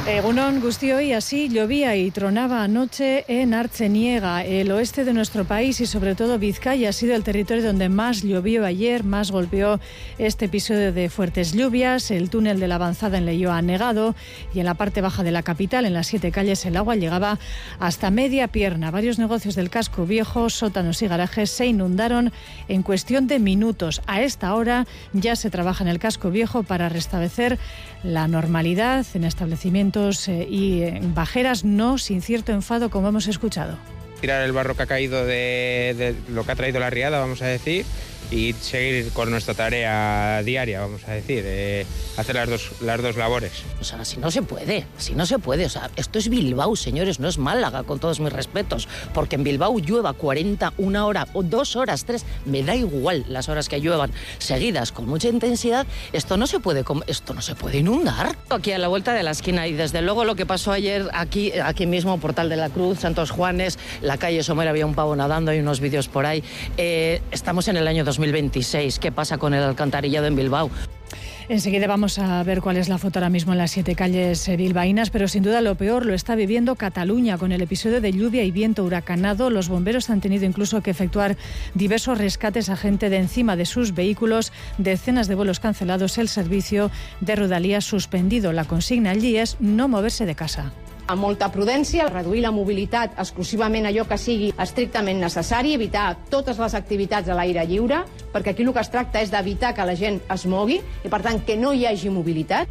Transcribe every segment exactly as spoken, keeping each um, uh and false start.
Egunon Guztioi, así llovía y tronaba anoche en Artzeniega. El oeste de nuestro país y sobre todo Vizcaya ha sido el territorio donde más llovió ayer, más golpeó este episodio de fuertes lluvias. El túnel de la Avanzada en Leioa ha anegado y en la parte baja de la capital, en las siete calles, el agua llegaba hasta media pierna. Varios negocios del casco viejo, sótanos y garajes se inundaron en cuestión de minutos. A esta hora ya se trabaja en el casco viejo para restablecer la normalidad en establecimientos y en bajeras, no sin cierto enfado, como hemos escuchado. Tirar el barro que ha caído de, de lo que ha traído la riada, vamos a decir, y seguir con nuestra tarea diaria, vamos a decir, eh, hacer las dos, las dos labores. O sea, así no se puede, así no se puede. O sea, esto es Bilbao, señores, no es Málaga, con todos mis respetos, porque en Bilbao llueva cuarenta, una hora o dos horas, tres, me da igual las horas que lluevan seguidas con mucha intensidad, esto no se puede, esto no se puede inundar. Aquí a la vuelta de la esquina, y desde luego lo que pasó ayer aquí, aquí mismo, Portal de la Cruz, Santos Juanes, la calle Somera, había un pavo nadando, hay unos vídeos por ahí. Eh, estamos en el año dos mil veintiséis. ¿Qué pasa con el alcantarillado en Bilbao? Enseguida vamos a ver cuál es la foto ahora mismo en las siete calles bilbaínas, pero sin duda lo peor lo está viviendo Cataluña con el episodio de lluvia y viento huracanado. Los bomberos han tenido incluso que efectuar diversos rescates a gente de encima de sus vehículos, decenas de vuelos cancelados, el servicio de Rodalies suspendido. La consigna allí es no moverse de casa. Amb molta prudència, reduir la mobilitat exclusivament allò que sigui estrictament necessari, evitar totes les activitats a l'aire lliure, perquè aquí el que es tracta és d'evitar que la gent es mogui i, per tant, que no hi hagi mobilitat.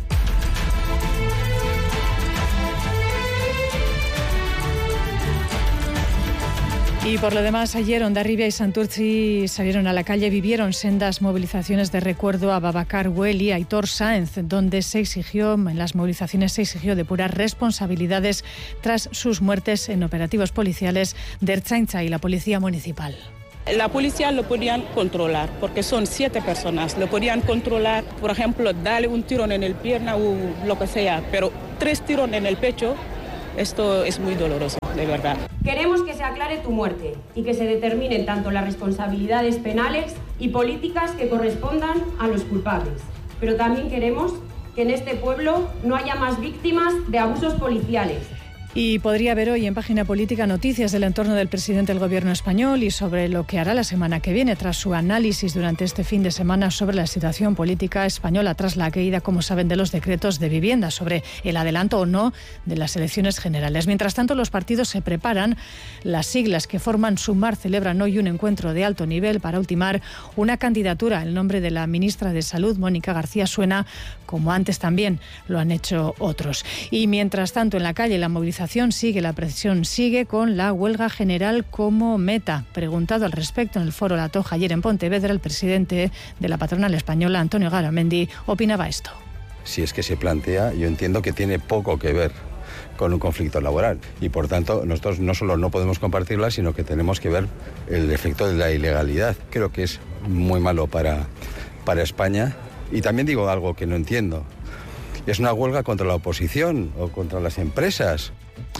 Y por lo demás, ayer Hondarribia y Santurtzi salieron a la calle, vivieron sendas movilizaciones de recuerdo a Babacar Güell y Aitor Sáenz, donde se exigió, en las movilizaciones se exigió depurar responsabilidades tras sus muertes en operativos policiales de Ertzaintza y la Policía Municipal. La policía lo podían controlar, porque son siete personas, lo podían controlar, por ejemplo, darle un tirón en el pierna o lo que sea, pero tres tirones en el pecho, esto es muy doloroso, de verdad. Queremos que se aclare tu muerte y que se determinen tanto las responsabilidades penales y políticas que correspondan a los culpables. Pero también queremos que en este pueblo no haya más víctimas de abusos policiales. Y podría haber hoy en Página Política noticias del entorno del presidente del Gobierno español y sobre lo que hará la semana que viene tras su análisis durante este fin de semana sobre la situación política española tras la caída, como saben, de los decretos de vivienda, sobre el adelanto o no de las elecciones generales. Mientras tanto, los partidos se preparan. Las siglas que forman Sumar celebran hoy un encuentro de alto nivel para ultimar una candidatura. El nombre de la ministra de Salud, Mónica García, suena como antes también lo han hecho otros. Y mientras tanto, en la calle la movilización sigue, la presión sigue con la huelga general como meta. Preguntado al respecto en el foro La Toja ayer en Pontevedra, el presidente de la patronal española, Antonio Garamendi, opinaba esto. Si es que se plantea, yo entiendo que tiene poco que ver con un conflicto laboral y por tanto nosotros no solo no podemos compartirla, sino que tenemos que ver el efecto de la ilegalidad. Creo que es muy malo para, para España. Y también digo algo que no entiendo. Es una huelga contra la oposición o contra las empresas.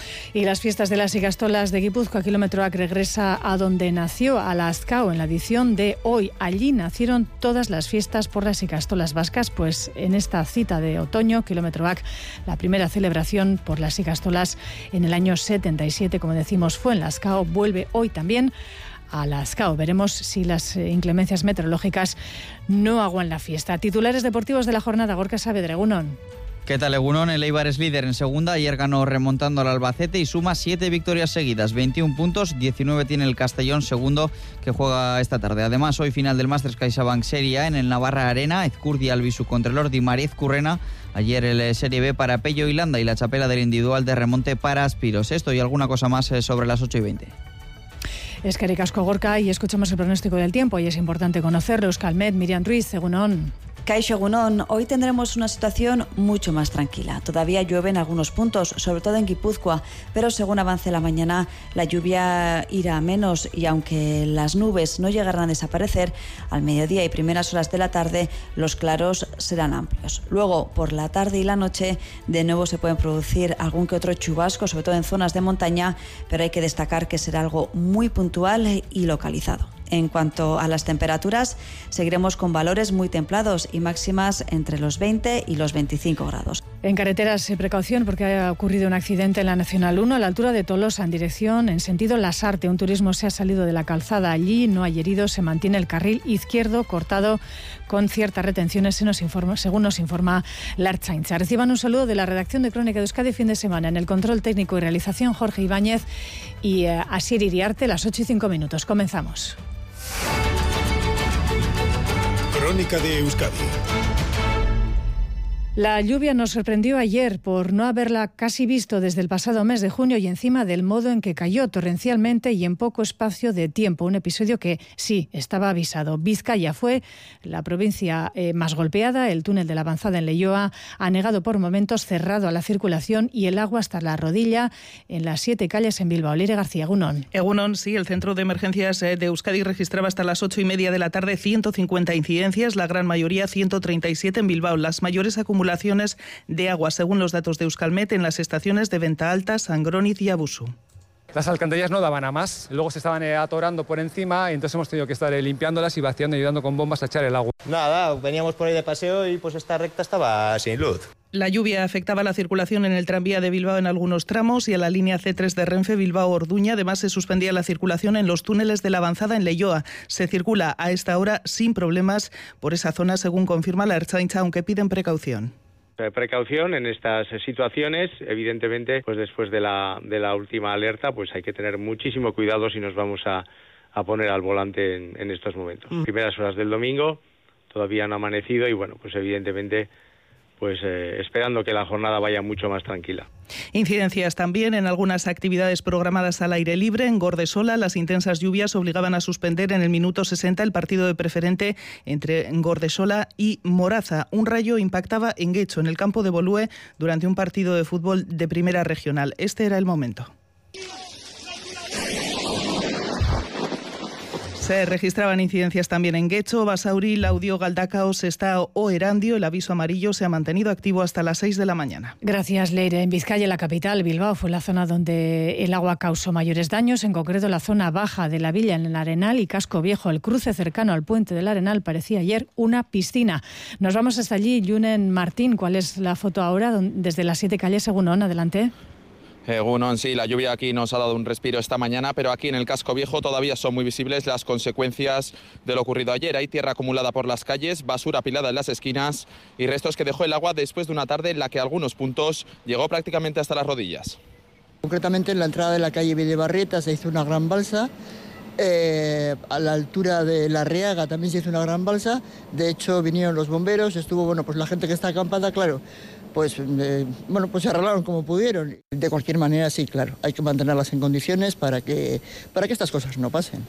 Y las fiestas de las Ikastolas de Guipúzcoa, Kilómetro A regresa a donde nació, a la Azkao, en la edición de hoy. Allí nacieron todas las fiestas por las Ikastolas vascas, pues en esta cita de otoño, Kilómetro A, la primera celebración por las Ikastolas en el año setenta y siete, como decimos, fue en la Azkao, vuelve hoy también a la Azkao. Veremos si las inclemencias meteorológicas no aguan la fiesta. Titulares deportivos de la jornada, Gorka Saavedra, egunon. ¿Qué tal, egunon? El Eibar es líder en segunda, ayer ganó remontando al Albacete y suma siete victorias seguidas, veintiún puntos, diecinueve tiene el Castellón, segundo, que juega esta tarde. Además, hoy final del Masters CaixaBank Serie A en el Navarra Arena, Ezcurdi, Albisu contra el Ordi, Mariez Currena. Ayer el Serie B para Pello y Landa y la chapela del individual de remonte para Aspiros. Esto y alguna cosa más sobre las ocho y veinte. Eskerrik asko, Gorka, y escuchamos el pronóstico del tiempo y es importante conocerlo. Euskalmet, Miriam Ruiz, egunon. Kaixo egunon, hoy tendremos una situación mucho más tranquila. Todavía llueve en algunos puntos, sobre todo en Guipúzcoa, pero según avance la mañana la lluvia irá a menos y aunque las nubes no llegarán a desaparecer, al mediodía y primeras horas de la tarde los claros serán amplios. Luego, por la tarde y la noche, de nuevo se pueden producir algún que otro chubasco, sobre todo en zonas de montaña, pero hay que destacar que será algo muy puntual y localizado. En cuanto a las temperaturas, seguiremos con valores muy templados y máximas entre los veinte y los veinticinco grados. En carreteras, precaución porque ha ocurrido un accidente en la Nacional uno a la altura de Tolosa, en dirección, en sentido Lasarte. Un turismo se ha salido de la calzada allí, no hay heridos, se mantiene el carril izquierdo cortado con ciertas retenciones, se nos informa, según nos informa la Ertzaintza. Reciban un saludo de la redacción de Crónica de Euskadi fin de semana. En el control técnico y realización, Jorge Ibáñez y eh, Asier Iriarte, las ocho y cinco minutos. Comenzamos. Crónica de Euskadi. La lluvia nos sorprendió ayer por no haberla casi visto desde el pasado mes de junio y encima del modo en que cayó torrencialmente y en poco espacio de tiempo. Un episodio que sí estaba avisado. Vizcaya fue la provincia eh, más golpeada. El túnel de la Avanzada en Leioa ha negado por momentos, cerrado a la circulación y el agua hasta la rodilla en las siete calles en Bilbao. Leire García, Egunon. Egunon, sí, el Centro de Emergencias de Euskadi registraba hasta las ocho y media de la tarde ciento cincuenta incidencias, la gran mayoría ciento treinta y siete en Bilbao. Las mayores acumulaciones de agua, según los datos de Euskalmet, en las estaciones de Venta Alta, Sangroniz y Abusu. Las alcantarillas no daban a más, luego se estaban atorando por encima y entonces hemos tenido que estar limpiándolas y vaciando y ayudando con bombas a echar el agua. Nada, veníamos por ahí de paseo y pues esta recta estaba sin luz. La lluvia afectaba la circulación en el tranvía de Bilbao en algunos tramos y a la línea ce tres de Renfe Bilbao-Orduña. Además, se suspendía la circulación en los túneles de la Avanzada en Leioa. Se circula a esta hora sin problemas por esa zona, según confirma la Ertzaintza, aunque piden precaución. Precaución en estas situaciones, evidentemente, pues después de la de la última alerta, pues hay que tener muchísimo cuidado si nos vamos a, a poner al volante en, en estos momentos. Mm. Primeras horas del domingo, todavía no ha amanecido y bueno, pues evidentemente, pues eh, esperando que la jornada vaya mucho más tranquila. Incidencias también en algunas actividades programadas al aire libre. En Gordesola, las intensas lluvias obligaban a suspender en el minuto sesenta el partido de preferente entre Gordesola y Moraza. Un rayo impactaba en Guecho, en el campo de Bolúe, durante un partido de fútbol de primera regional. Este era el momento. Se registraban incidencias también en Guecho, Basauri, Laudio, Galdacao, Sestao o Erandio. El aviso amarillo se ha mantenido activo hasta las seis de la mañana. Gracias, Leire. En Vizcaya, la capital, Bilbao, fue la zona donde el agua causó mayores daños, en concreto la zona baja de la villa en el Arenal y Casco Viejo. El cruce cercano al puente del Arenal parecía ayer una piscina. Nos vamos hasta allí. Yunen Martín, ¿cuál es la foto ahora desde las siete calles? Según On, adelante. Egunon, sí, la lluvia aquí nos ha dado un respiro esta mañana, pero aquí en el Casco Viejo todavía son muy visibles las consecuencias de lo ocurrido ayer. Hay tierra acumulada por las calles, basura apilada en las esquinas y restos que dejó el agua después de una tarde en la que algunos puntos llegó prácticamente hasta las rodillas. Concretamente en la entrada de la calle Videbarrieta se hizo una gran balsa. Eh, a la altura de La Reaga también se hizo una gran balsa. De hecho vinieron los bomberos, estuvo bueno pues la gente que está acampada, claro, pues eh, bueno pues se arreglaron como pudieron. De cualquier manera sí, claro, hay que mantenerlas en condiciones para que para que estas cosas no pasen.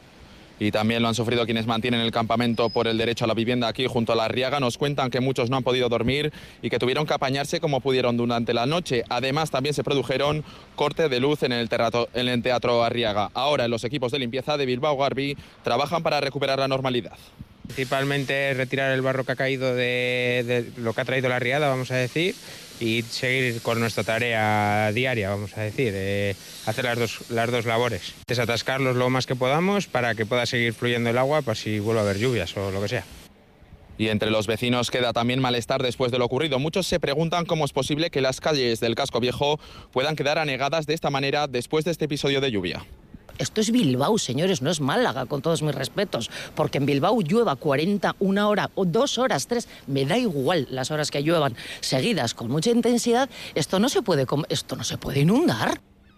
Y también lo han sufrido quienes mantienen el campamento por el derecho a la vivienda aquí junto a La Riaga. Nos cuentan que muchos no han podido dormir y que tuvieron que apañarse como pudieron durante la noche. Además, también se produjeron cortes de luz en el, terrato, en el Teatro Arriaga. Ahora, los equipos de limpieza de Bilbao Garbi trabajan para recuperar la normalidad. Principalmente retirar el barro que ha caído de, de lo que ha traído la riada, vamos a decir, y seguir con nuestra tarea diaria, vamos a decir, eh, hacer las dos, las dos labores. Desatascarlos lo más que podamos para que pueda seguir fluyendo el agua para si vuelve a haber lluvias o lo que sea. Y entre los vecinos queda también malestar después de lo ocurrido. Muchos se preguntan cómo es posible que las calles del Casco Viejo puedan quedar anegadas de esta manera después de este episodio de lluvia. Esto es Bilbao, señores, no es Málaga, con todos mis respetos, porque en Bilbao llueva cuarenta, una hora o dos horas, tres, me da igual las horas que lluevan seguidas con mucha intensidad, esto no se puede, esto no se puede inundar.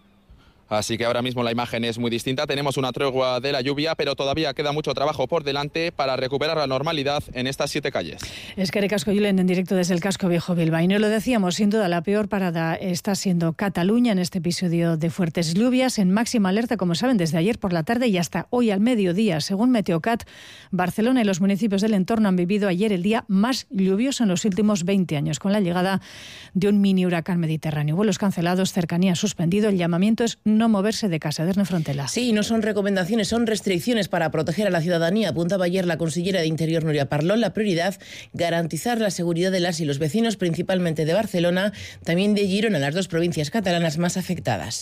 Así que ahora mismo la imagen es muy distinta. Tenemos una tregua de la lluvia, pero todavía queda mucho trabajo por delante para recuperar la normalidad en estas siete calles. Es que Casco Yulen en directo desde el Casco Viejo bilbaíno. Lo decíamos, sin duda la peor parada está siendo Cataluña en este episodio de fuertes lluvias, en máxima alerta, como saben, desde ayer por la tarde y hasta hoy al mediodía. Según Meteocat, Barcelona y los municipios del entorno han vivido ayer el día más lluvioso en los últimos veinte años, con la llegada de un mini huracán mediterráneo. Vuelos cancelados, cercanía suspendido. El llamamiento es no moverse de casa. Derne Frontela. Sí, no son recomendaciones, son restricciones para proteger a la ciudadanía. Apuntaba ayer la consellera de Interior, Núria Parlon. La prioridad, garantizar la seguridad de las y los vecinos, principalmente de Barcelona, también de Girona, las dos provincias catalanas más afectadas.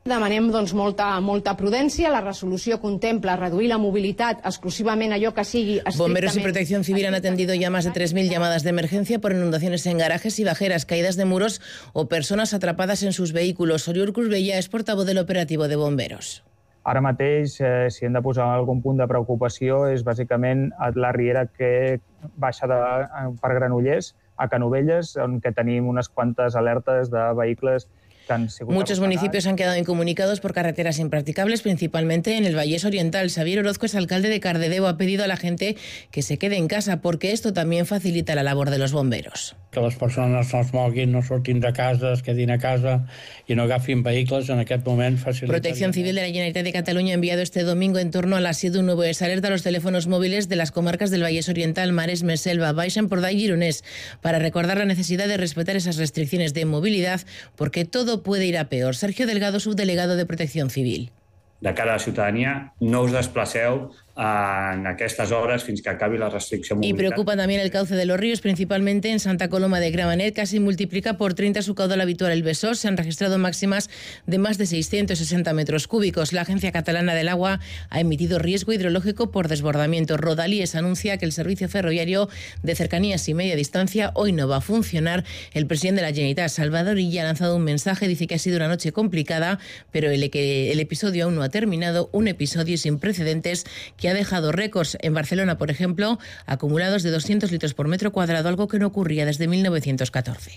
Demanem doncs, molta, molta prudència. La resolució contempla reduir la mobilitat exclusivament allò que sigui estrictament... Bomberos y Protección Civil han atendido ya más de tres mil llamadas de emergencia por inundaciones en garajes y bajeras, caídas de muros o personas atrapadas en sus vehículos. Oriol Cruzbella es portavoz del operativo de bomberos. Ara mateix, eh, si hem de posar algun punt de preocupació, és bàsicament la riera que baixa de, per Granollers a Canovelles, on que tenim unes quantes alertes de vehicles. Muchos municipios han quedado incomunicados por carreteras impracticables, principalmente en el Vallés Oriental. Xavier Orozco es alcalde de Cardedeu. Ha pedido a la gente que se quede en casa porque esto también facilita la labor de los bomberos. Que les persones no es moguin, no surtin de casa, es quedin a casa i no agafin vehicles en aquest moment. Protección Civil de la Generalitat de Cataluña ha enviado este domingo en torno a las siete un nuevo alerta a los teléfonos móviles de las comarcas del Vallés Oriental, Maresme, Selva, Baix Empordà y Gironès para recordar la necesidad de respetar esas restricciones de movilidad porque todo puede ir a peor. Sergio Delgado, subdelegado de Protección Civil. De cara a la ciutadania, no us desplaceu en aquestes hores fins que acabi la restricció de movilidad. Y preocupa también el cauce de los ríos, principalmente en Santa Coloma de Gramenet. Casi multiplica por treinta su caudal habitual el Besós. Se han registrado máximas de más de seiscientos sesenta metros cúbicos. La Agencia Catalana del Agua ha emitido riesgo hidrológico por desbordamiento. Rodalies anuncia que el servicio ferroviario de cercanías y media distancia hoy no va a funcionar. El presidente de la Generalitat, Salvador Illa, ha lanzado un mensaje. Dice que ha sido una noche complicada, pero el, el episodio aún no ha terminado. Un episodio sin precedentes que ha dejado récords en Barcelona, por ejemplo, acumulados de doscientos litros por metro cuadrado, algo que no ocurría desde mil novecientos catorce.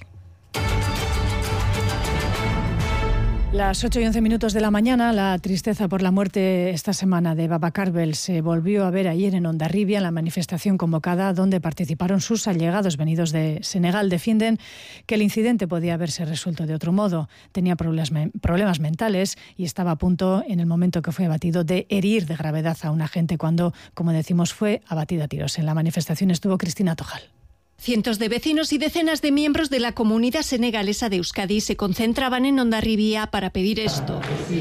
Las ocho y once minutos de la mañana, la tristeza por la muerte esta semana de Babacar Bel se volvió a ver ayer en Hondarribia, en la manifestación convocada donde participaron sus allegados venidos de Senegal. Defienden que el incidente podía haberse resuelto de otro modo. Tenía problemas, problemas mentales y estaba a punto, en el momento que fue abatido, de herir de gravedad a un agente cuando, como decimos, fue abatido a tiros. En la manifestación estuvo Cristina Tojal. Cientos de vecinos y decenas de miembros de la comunidad senegalesa de Euskadi se concentraban en Hondarribia para pedir esto.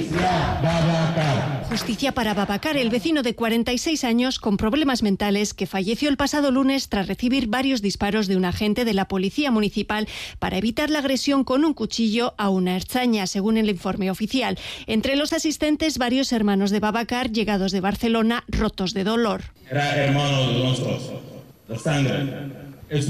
Justicia para Babacar, el vecino de cuarenta y seis años con problemas mentales que falleció el pasado lunes tras recibir varios disparos de un agente de la policía municipal para evitar la agresión con un cuchillo a una ertzaina, según el informe oficial. Entre los asistentes, varios hermanos de Babacar llegados de Barcelona, rotos de dolor. Era hermano de nosotros, de sangre. Es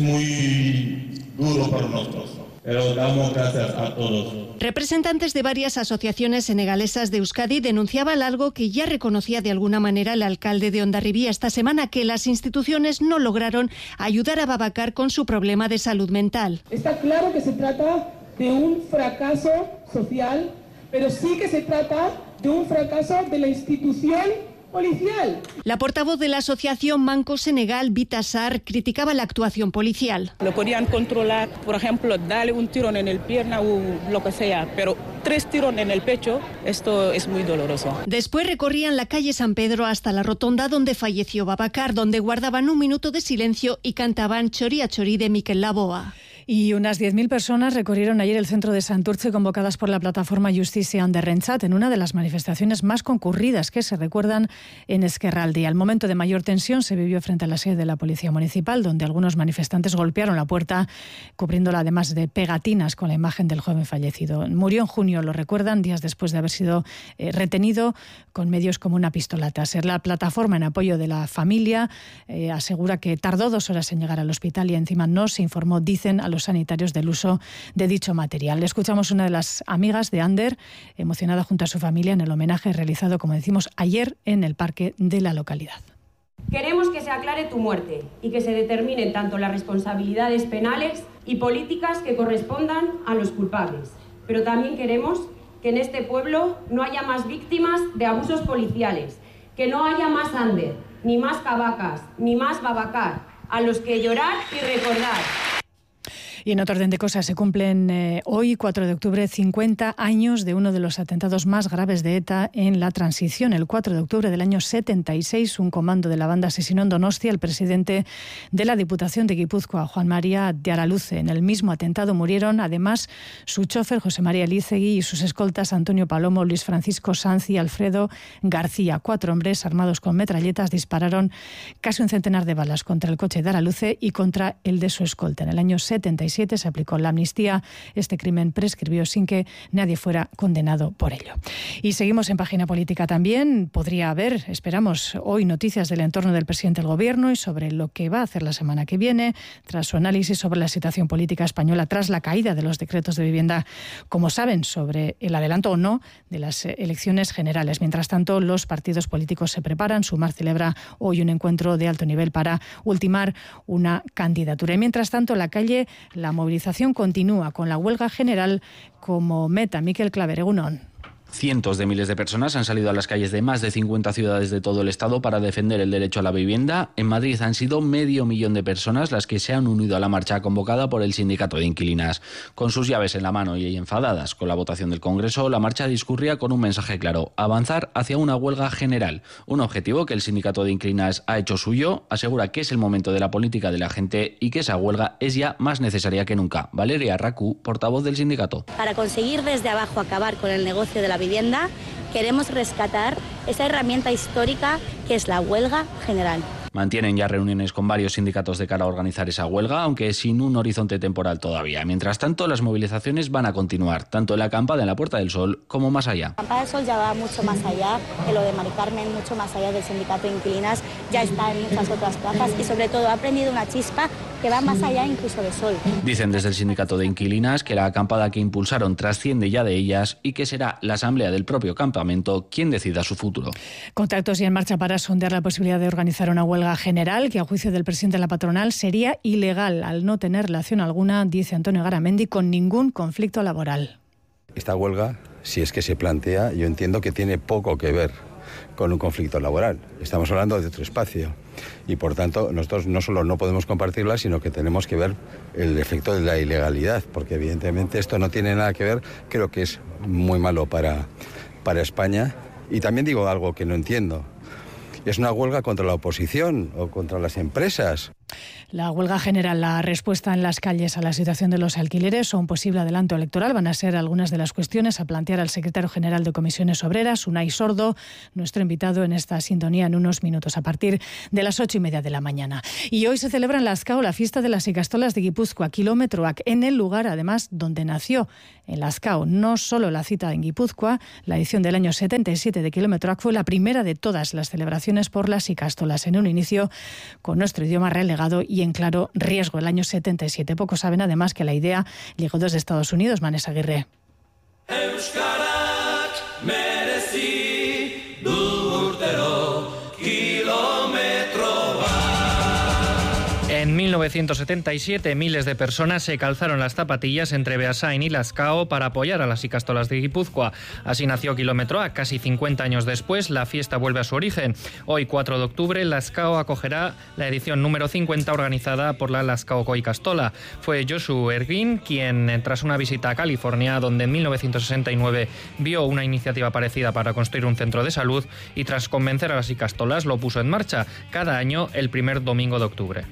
muy duro para nosotros, pero damos gracias a todos. Representantes de varias asociaciones senegalesas de Euskadi denunciaban algo que ya reconocía de alguna manera el alcalde de Hondarribia esta semana, que las instituciones no lograron ayudar a Babacar con su problema de salud mental. Está claro que se trata de un fracaso social, pero sí que se trata de un fracaso de la institución policial. La portavoz de la asociación Manco Senegal, Vita Sarr, criticaba la actuación policial. Lo podían controlar, por ejemplo, darle un tirón en el pierna o lo que sea, pero tres tiros en el pecho, esto es muy doloroso. Después recorrían la calle San Pedro hasta la rotonda donde falleció Babacar, donde guardaban un minuto de silencio y cantaban Chori a Chori de Miquel Laboa. Y unas diez mil personas recorrieron ayer el centro de Santurce convocadas por la plataforma Justícia en Derrentzat en una de las manifestaciones más concurridas que se recuerdan en Ezkerralde. Al momento de mayor tensión se vivió frente a la sede de la Policía Municipal, donde algunos manifestantes golpearon la puerta, cubriéndola además de pegatinas con la imagen del joven fallecido. Murió en junio, lo recuerdan, días después de haber sido eh, retenido con medios como una pistola taser. La plataforma en apoyo de la familia eh, asegura que tardó dos horas en llegar al hospital y encima no se informó, dicen, a los sanitarios del uso de dicho material. Le escuchamos una de las amigas de Ander, emocionada junto a su familia en el homenaje realizado, como decimos, ayer en el parque de la localidad. Queremos que se aclare tu muerte y que se determinen tanto las responsabilidades penales y políticas que correspondan a los culpables. Pero también queremos que en este pueblo no haya más víctimas de abusos policiales, que no haya más Ander, ni más Cabacas, ni más Babacar, a los que llorar y recordar. Y en otro orden de cosas, se cumplen eh, hoy, cuatro de octubre, cincuenta años de uno de los atentados más graves de ETA en la transición. El cuatro de octubre del año setenta y seis, un comando de la banda asesinó en Donostia al presidente de la Diputación de Guipúzcoa, Juan María de Araluce. En el mismo atentado murieron, además, su chofer, José María Elizegui, y sus escoltas, Antonio Palomo, Luis Francisco Sanz y Alfredo García. Cuatro hombres armados con metralletas dispararon casi un centenar de balas contra el coche de Araluce y contra el de su escolta. En el año setenta y seis, siete se aplicó la amnistía. Este crimen prescribió sin que nadie fuera condenado por ello. Y seguimos en página política también. Podría haber, esperamos, hoy noticias del entorno del presidente del Gobierno y sobre lo que va a hacer la semana que viene, tras su análisis sobre la situación política española tras la caída de los decretos de vivienda, como saben, sobre el adelanto o no de las elecciones generales. Mientras tanto, los partidos políticos se preparan. Sumar celebra hoy un encuentro de alto nivel para ultimar una candidatura. Y mientras tanto, en la calle, la movilización continúa con la huelga general como meta. Miquel Claver, egunon. Cientos de miles de personas han salido a las calles de más de cincuenta ciudades de todo el Estado para defender el derecho a la vivienda. En Madrid han sido medio millón de personas las que se han unido a la marcha convocada por el sindicato de inquilinas. Con sus llaves en la mano y enfadadas con la votación del Congreso, la marcha discurría con un mensaje claro: avanzar hacia una huelga general. Un objetivo que el sindicato de inquilinas ha hecho suyo. Asegura que es el momento de la política de la gente y que esa huelga es ya más necesaria que nunca. Valeria Racú, portavoz del sindicato. Para conseguir desde abajo acabar con el negocio de la vivienda, queremos rescatar esa herramienta histórica que es la huelga general. Mantienen ya reuniones con varios sindicatos de cara a organizar esa huelga, aunque sin un horizonte temporal todavía. Mientras tanto, las movilizaciones van a continuar, tanto en la acampada en la Puerta del Sol como más allá. La acampada del Sol ya va mucho más allá de lo de Mari Carmen, mucho más allá del sindicato de inquilinas, ya está en muchas otras plazas y sobre todo ha prendido una chispa que va más allá incluso de Sol. Dicen desde el sindicato de inquilinas que la acampada que impulsaron trasciende ya de ellas y que será la asamblea del propio campamento quien decida su futuro. Contactos ya en marcha para sondear la posibilidad de organizar una huelga general que a juicio del presidente de la patronal sería ilegal al no tener relación alguna, dice Antonio Garamendi, con ningún conflicto laboral. Esta huelga, si es que se plantea, yo entiendo que tiene poco que ver con un conflicto laboral. Estamos hablando de otro espacio y, por tanto, nosotros no solo no podemos compartirla, sino que tenemos que ver el efecto de la ilegalidad, porque evidentemente esto no tiene nada que ver, creo que es muy malo para, para España. Y también digo algo que no entiendo. ¿Es una huelga contra la oposición o contra las empresas? La huelga general, la respuesta en las calles a la situación de los alquileres o un posible adelanto electoral van a ser algunas de las cuestiones a plantear al secretario general de Comisiones Obreras, Unai Sordo, nuestro invitado en esta sintonía en unos minutos a partir de las ocho y media de la mañana. Y hoy se celebra en Lazkao la fiesta de las ikastolas de Guipúzcoa, Kilometroak, en el lugar además donde nació, en Lazkao. No solo la cita en Guipúzcoa, la edición del año setenta y siete de Kilometroak fue la primera de todas las celebraciones por las ikastolas, en un inicio con nuestro idioma relegado y en claro riesgo el año setenta y siete. Pocos saben además que la idea llegó desde Estados Unidos. Manes Aguirre. En mil novecientos setenta y siete, miles de personas se calzaron las zapatillas entre Beasain y Lazkao para apoyar a las ikastolas de Guipúzcoa. Así nació Kilometroak. Casi cincuenta años después, la fiesta vuelve a su origen. Hoy, cuatro de octubre, Lazkao acogerá la edición número cincuenta organizada por la Lazkaoko Ikastola. Fue Josu Ergin quien, tras una visita a California, donde en mil novecientos sesenta y nueve vio una iniciativa parecida para construir un centro de salud y tras convencer a las ikastolas, lo puso en marcha cada año el primer domingo de octubre.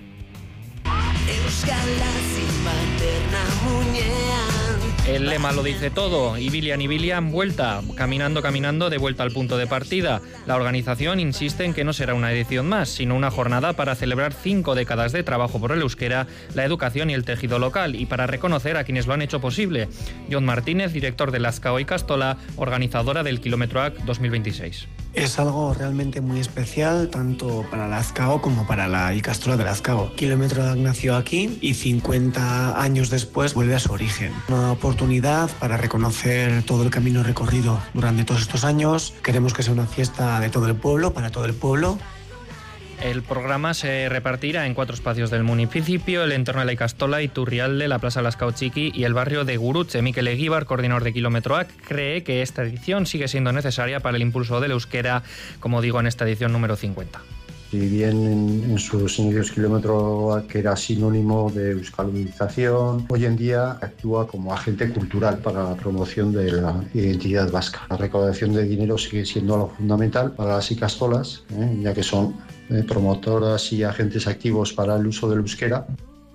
El lema lo dice todo. Ibilian, Ibilian, vuelta. Caminando, caminando, de vuelta al punto de partida. La organización insiste en que no será una edición más, sino una jornada para celebrar cinco décadas de trabajo por el euskera, la educación y el tejido local, y para reconocer a quienes lo han hecho posible. John Martínez, director de Lazkao Ikastola, organizadora del Kilometroak dos mil veintiséis. Es algo realmente muy especial, tanto para Lazkao como para la Ikastola de Lazkao. Kilometroak nació aquí y cincuenta años después vuelve a su origen. Una oportunidad para reconocer todo el camino recorrido durante todos estos años. Queremos que sea una fiesta de todo el pueblo, para todo el pueblo. El programa se repartirá en cuatro espacios del municipio: el entorno de la Ikastola, Iturrialde, la Plaza Lazkao Txiki y el barrio de Gurutze. Mikel Eguíbar, coordinador de Kilometroak, cree que esta edición sigue siendo necesaria para el impulso del euskera, como digo, en esta edición número cincuenta. Si bien en, en sus inicios Kilometroak era sinónimo de euskaldunización, hoy en día actúa como agente cultural para la promoción de la identidad vasca. La recaudación de dinero sigue siendo algo fundamental para las ikastolas, ¿eh? ya que son eh, promotoras y agentes activos para el uso del euskera.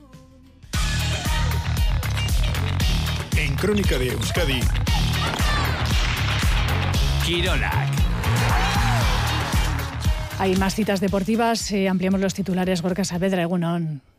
En Crónica de Euskadi, Kirolak. Hay más citas deportivas. Eh, ampliamos los titulares. Gorka Saavedra, egunon.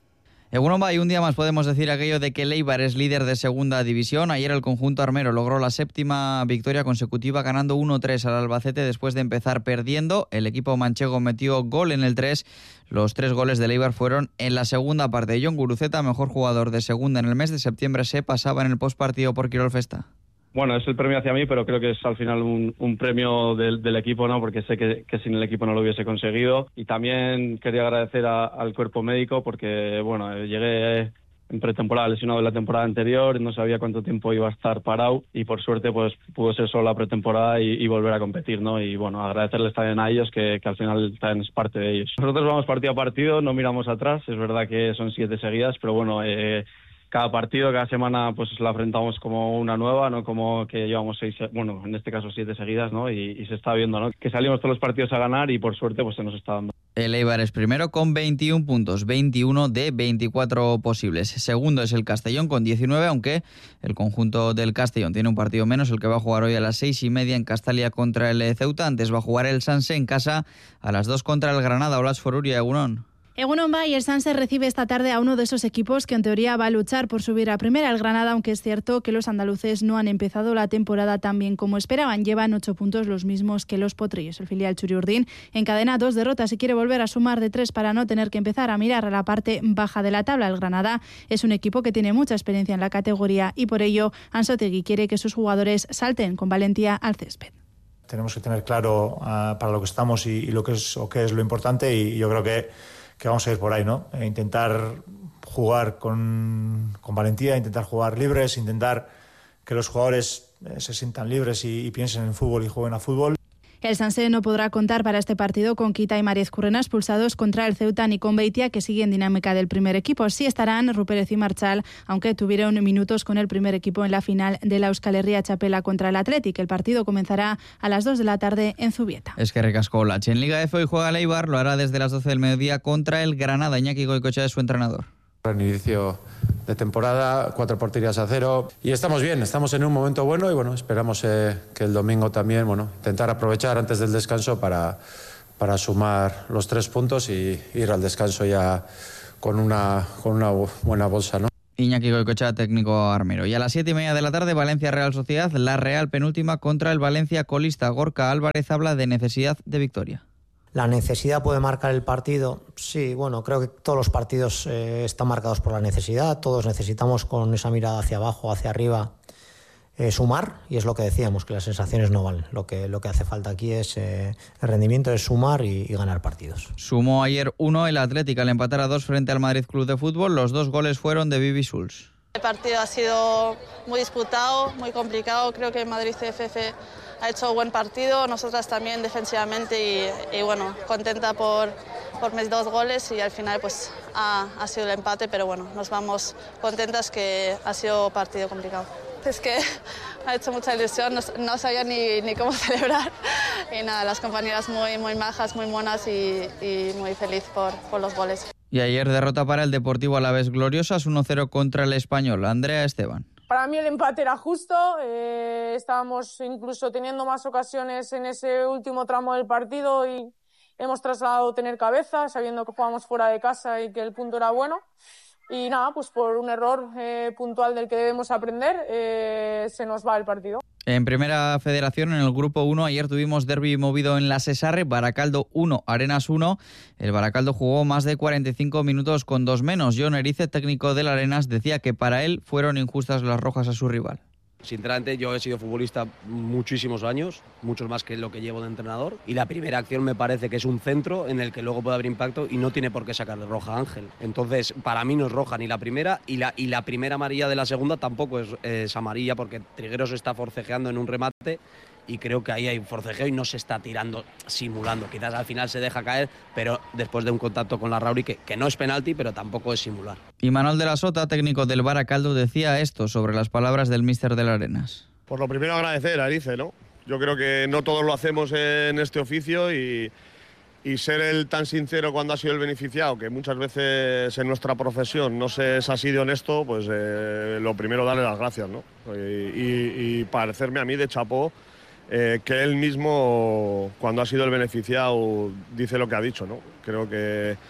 Egunon Bay, un día más podemos decir aquello de que el Eibar es líder de segunda división. Ayer el conjunto armero logró la séptima victoria consecutiva ganando uno tres al Albacete después de empezar perdiendo. El equipo manchego metió gol en el tres. Los tres goles del Eibar fueron en la segunda parte. Jon Guruceta, mejor jugador de segunda en el mes de septiembre, se pasaba en el postpartido por Quirol Festa. Bueno, es el premio hacia mí, pero creo que es al final un, un premio del, del equipo, ¿no? Porque sé que, que sin el equipo no lo hubiese conseguido. Y también quería agradecer a, al cuerpo médico porque, bueno, llegué en pretemporada lesionado de la temporada anterior, no sabía cuánto tiempo iba a estar parado y por suerte pues pudo ser solo la pretemporada y, y volver a competir, ¿no? Y bueno, agradecerles también a ellos que, que al final también es parte de ellos. Nosotros vamos partido a partido, no miramos atrás, es verdad que son siete seguidas, pero bueno... Eh, Cada partido, cada semana, pues la afrontamos como una nueva, no como que llevamos seis, bueno, en este caso siete seguidas, ¿no? Y, y se está viendo, ¿no? Que salimos todos los partidos a ganar y por suerte, pues se nos está dando. El Eibar es primero con veintiún puntos, veintiuno de veinticuatro posibles. Segundo es el Castellón con diecinueve, aunque el conjunto del Castellón tiene un partido menos, el que va a jugar hoy a las seis y media en Castalia contra el Ceuta. Antes va a jugar el Sanse en casa a las dos contra el Granada. Olas Foruria, Egunon. Egunon Bay, el Sanse recibe esta tarde a uno de esos equipos que en teoría va a luchar por subir a primera, el Granada, aunque es cierto que los andaluces no han empezado la temporada tan bien como esperaban. Llevan ocho puntos, los mismos que los potrillos. El filial Churiurdín encadena dos derrotas y quiere volver a sumar de tres para no tener que empezar a mirar a la parte baja de la tabla. El Granada es un equipo que tiene mucha experiencia en la categoría y por ello Anzoátegui quiere que sus jugadores salten con valentía al césped. Tenemos que tener claro uh, para lo que estamos y, y lo que es o qué es lo importante y yo creo que que vamos a ir por ahí, ¿no? E intentar jugar con, con valentía, intentar jugar libres, intentar que los jugadores eh, se sientan libres y, y piensen en fútbol y jueguen a fútbol. El Sanse no podrá contar para este partido con Quita y Mariez Currena, expulsados contra el Ceuta, ni con Beitia, que sigue en dinámica del primer equipo. Sí estarán Rupérez y Marchal, aunque tuvieron minutos con el primer equipo en la final de la Euskal Herria Txapela contra el Athletic. El partido comenzará a las dos de la tarde en Zubieta. Es que recascó Olache. En Liga F hoy juega el Eibar, lo hará desde las doce del mediodía contra el Granada. Iñaki Goicoechea es su entrenador. En inicio de temporada, cuatro porterías a cero y estamos bien, estamos en un momento bueno y bueno, esperamos eh, que el domingo también, bueno, intentar aprovechar antes del descanso para, para sumar los tres puntos y ir al descanso ya con una, con una buena bolsa, ¿no? Iñaki Goicoechea, técnico armero. Y a las siete y media de la tarde, Valencia Real Sociedad, la Real penúltima contra el Valencia colista. Gorka Álvarez habla de necesidad de victoria. ¿La necesidad puede marcar el partido? Sí, bueno, creo que todos los partidos eh, están marcados por la necesidad. Todos necesitamos con esa mirada hacia abajo, hacia arriba, eh, sumar. Y es lo que decíamos, que las sensaciones no valen. Lo que, lo que hace falta aquí es eh, el rendimiento, es sumar y, y ganar partidos. Sumó ayer uno el Atlético al empatar a dos frente al Madrid Club de Fútbol. Los dos goles fueron de Bibi Schulz. El partido ha sido muy disputado, muy complicado. Creo que el Madrid C F F ha hecho buen partido, nosotras también defensivamente y, y bueno, contenta por, por mis dos goles y al final pues ha, ha sido el empate, pero bueno, nos vamos contentas que ha sido partido complicado. Es que ha hecho mucha ilusión, no, no sabía ni, ni cómo celebrar y nada, las compañeras muy, muy majas, muy monas y, y muy feliz por, por los goles. Y ayer derrota para el Deportivo Alavés Gloriosas, uno cero contra el Español. Andrea Esteban. Para mí el empate era justo, eh, estábamos incluso teniendo más ocasiones en ese último tramo del partido y hemos trasladado tener cabeza, sabiendo que jugábamos fuera de casa y que el punto era bueno. Y nada, pues por un error eh, puntual del que debemos aprender, eh, se nos va el partido. En Primera Federación, en el Grupo uno, ayer tuvimos derbi movido en la Sesarre, Baracaldo uno, Arenas uno. El Baracaldo jugó más de cuarenta y cinco minutos con dos menos. Jon Erice, técnico del Arenas, decía que para él fueron injustas las rojas a su rival. Sinceramente, yo he sido futbolista muchísimos años, muchos más que lo que llevo de entrenador, y la primera acción me parece que es un centro en el que luego puede haber impacto y no tiene por qué sacarle roja a Ángel. Entonces, para mí no es roja ni la primera, y la, y la primera amarilla de la segunda tampoco es, es amarilla, porque Trigueros está forcejeando en un remate y creo que ahí hay forcejeo y no se está tirando, simulando. Quizás al final se deja caer, pero después de un contacto con la Rauri, que, que no es penalti, pero tampoco es simular. Y Manuel de la Sota, técnico del Baracaldo, decía esto sobre las palabras del míster del Arenas. Por lo primero agradecer a Erice, ¿no? Yo creo que no todos lo hacemos en este oficio y, y ser el tan sincero cuando ha sido el beneficiado, que muchas veces en nuestra profesión no se es así de honesto, pues eh, lo primero darle las gracias, ¿no? Y, y, y parecerme a mí de chapó, Eh, que él mismo, cuando ha sido el beneficiado, dice lo que ha dicho, ¿no? Creo que,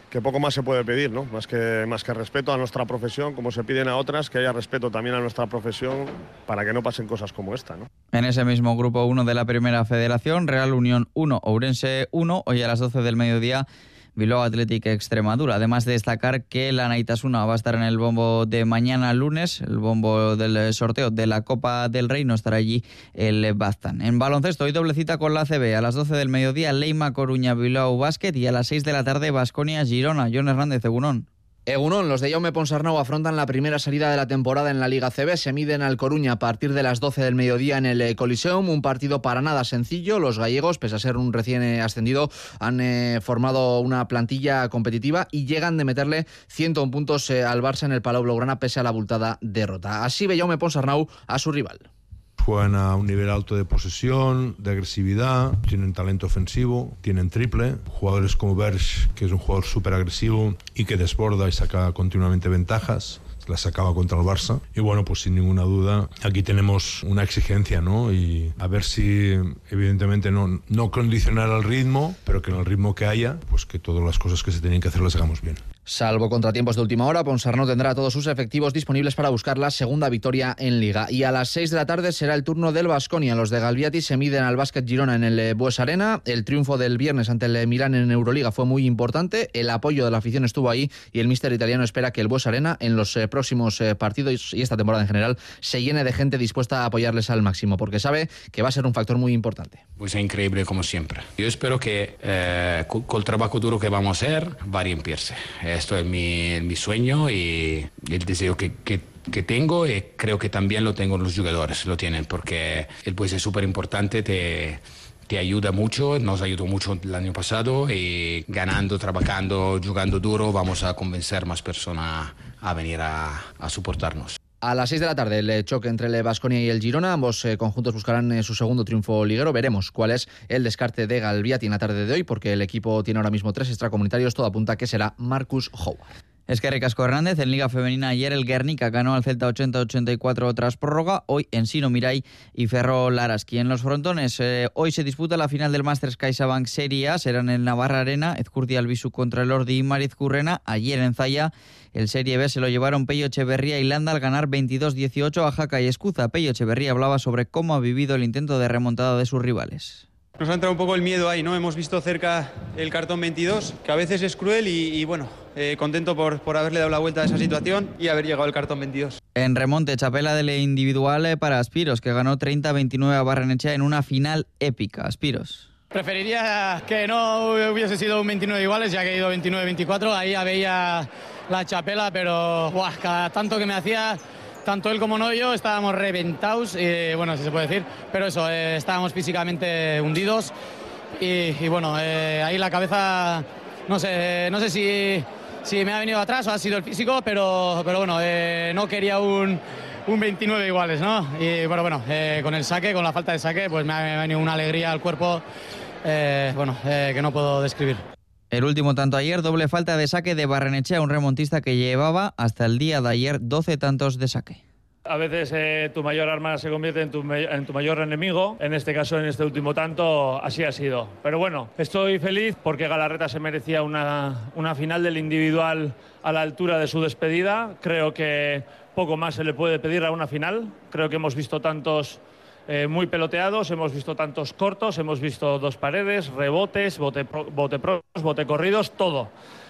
que poco más se puede pedir, ¿no? Más que, más que respeto a nuestra profesión, como se piden a otras, que haya respeto también a nuestra profesión para que no pasen cosas como esta, ¿no? En ese mismo grupo uno de la Primera Federación, Real Unión uno, Ourense uno, hoy a las doce del mediodía, Bilbao Athletic Extremadura. Además de destacar que la Naitasuna va a estar en el bombo de mañana lunes, el bombo del sorteo de la Copa del Rey, no estará allí el Baztán. En baloncesto, hoy doble cita con la A C B, a las doce del mediodía, Leima Coruña Bilbao Basket y a las seis de la tarde Baskonia Girona. Jon Hernández, Egunon. Egunon, los de Jaume Ponsarnau afrontan la primera salida de la temporada en la Liga C B. Se miden al Coruña a partir de las doce del mediodía en el Coliseum. Un partido para nada sencillo. Los gallegos, pese a ser un recién ascendido, han eh, formado una plantilla competitiva y llegan de meterle ciento un puntos eh, al Barça en el Palau Blaugrana pese a la abultada derrota. Así ve Jaume Ponsarnau a su rival. Juegan a un nivel alto de posesión, de agresividad, tienen talento ofensivo, tienen triple. Jugadores como Berge, que es un jugador súper agresivo y que desborda y saca continuamente ventajas. La sacaba contra el Barça. Y bueno, pues sin ninguna duda, aquí tenemos una exigencia, ¿no? Y a ver si, evidentemente, no, no condicionar el ritmo, pero que en el ritmo que haya, pues que todas las cosas que se tienen que hacer las hagamos bien. Salvo contratiempos de última hora, Ponsarnau tendrá todos sus efectivos disponibles para buscar la segunda victoria en Liga. Y a las seis de la tarde será el turno del Baskonia. Los de Galbiati se miden al Basket Girona en el Bues Arena. El triunfo del viernes ante el Milán en Euroliga fue muy importante. El apoyo de la afición estuvo ahí y el míster italiano espera que el Bues Arena en los eh, próximos eh, partidos y esta temporada en general se llene de gente dispuesta a apoyarles al máximo, porque sabe que va a ser un factor muy importante. Pues es increíble como siempre. Yo espero que eh, con el trabajo duro que vamos a hacer va a romperse. Esto es mi, mi sueño y el deseo que, que, que tengo, y creo que también lo tengo los jugadores, lo tienen, porque el pues es súper importante, te, te ayuda mucho, nos ayudó mucho el año pasado y ganando, trabajando, jugando duro, vamos a convencer más personas a venir a, a soportarnos. A las seis de la tarde el choque entre el Baskonia y el Girona. Ambos eh, conjuntos buscarán eh, su segundo triunfo liguero. Veremos cuál es el descarte de Galbiati en la tarde de hoy, porque el equipo tiene ahora mismo tres extracomunitarios. Todo apunta que será Marcus Howard. Es que Ricasco Hernández. En Liga Femenina ayer el Guernica ganó al Celta ochenta a ochenta y cuatro tras prórroga. Hoy Ensino Mirai y Ferro Laraski. En los frontones eh, hoy se disputa la final del Masters CaixaBank Serie A. Serán en Navarra Arena. Ezcurdia Albisu contra el Ordi y Marizcurrena. Ayer en Zaya el Serie B se lo llevaron Pello Echeverría y Landa al ganar veintidós dieciocho a Jaca y Escuza. Pello Echeverría hablaba sobre cómo ha vivido el intento de remontada de sus rivales. Nos ha entrado un poco el miedo ahí, ¿no? Hemos visto cerca el cartón veintidós, que a veces es cruel y, y bueno, eh, contento por, por haberle dado la vuelta a esa situación y haber llegado al cartón veintidós. En remonte, chapela del individual para Aspiros, que ganó treinta a veintinueve a Barrenechea en una final épica. Aspiros. Preferiría que no hubiese sido un veintinueve iguales, ya que he ido veintinueve veinticuatro, ahí ya veía la chapela, pero buah, cada tanto que me hacía... Tanto él como no yo estábamos reventados, y, bueno, si se puede decir, pero eso, eh, estábamos físicamente hundidos y, y bueno, eh, ahí la cabeza, no sé, no sé si, si me ha venido atrás o ha sido el físico, pero, pero bueno, eh, no quería un, un veintinueve iguales, ¿no? Y bueno, bueno eh, con el saque, con la falta de saque, pues me ha venido una alegría al cuerpo, eh, bueno, eh, que no puedo describir. El último tanto ayer, doble falta de saque de Barrenechea, un remontista que llevaba hasta el día de ayer doce tantos de saque. A veces eh, tu mayor arma se convierte en tu, en tu mayor enemigo. En este caso, en este último tanto, así ha sido. Pero bueno, estoy feliz porque Galarreta se merecía una, una final del individual a la altura de su despedida. Creo que poco más se le puede pedir a una final. Creo que hemos visto tantos... Eh, muy peloteados, hemos visto tantos cortos, hemos visto dos paredes, rebotes, bote, bote pros, bote corridos, todo.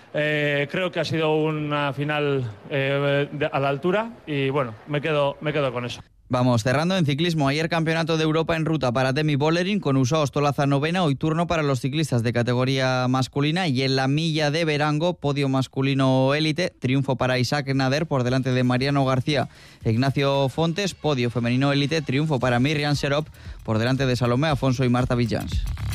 Eh, creo que ha sido una final eh, de, a la altura y bueno, me quedo, me quedo con eso. Vamos cerrando en ciclismo. Ayer campeonato de Europa en ruta para Demi Vollering con Usoa Ostolaza novena. Hoy turno para los ciclistas de categoría masculina. Y en la milla de Verango, podio masculino élite. Triunfo para Isaac Nader por delante de Mariano García e Ignacio Fontes. Podio femenino élite. Triunfo para Miriam Serop por delante de Salomé Afonso y Marta Villans.